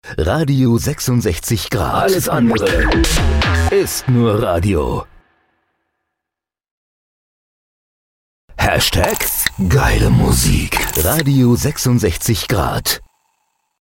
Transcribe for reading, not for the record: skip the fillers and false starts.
Radio 66 Grad. Alles andere ist nur Radio. Hashtag geile Musik. Radio 66 Grad.